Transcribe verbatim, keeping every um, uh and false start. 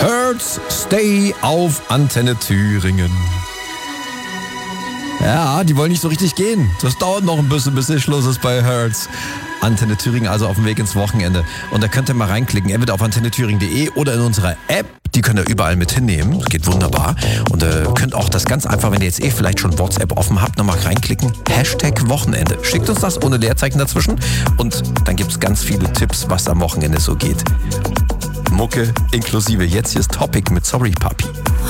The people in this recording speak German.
Hertz Stay auf Antenne Thüringen. Ja, die wollen nicht so richtig gehen. Das dauert noch ein bisschen, bis es Schluss ist bei Hertz. Antenne Thüringen, also auf dem Weg ins Wochenende. Und da könnt ihr mal reinklicken, entweder auf antenne thüringen punkt de oder in unserer App. Die könnt ihr überall mit hinnehmen. Das geht wunderbar. Und ihr äh, könnt auch das ganz einfach, wenn ihr jetzt eh vielleicht schon WhatsApp offen habt, nochmal reinklicken. Hashtag Wochenende. Schickt uns das ohne Leerzeichen dazwischen. Und dann gibt es ganz viele Tipps, was am Wochenende so geht. Mucke inklusive. Jetzt hier ist Topic mit Sorry Papi.